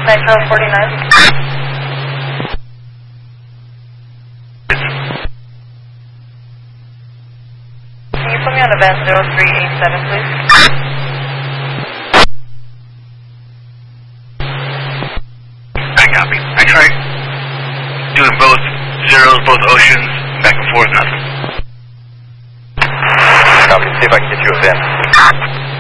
Nitro 49. Can you put me on event 0387, please? I copy. I tried doing both zeros, both oceans, back and forth, nothing. Copy. See if I can get you a VIN.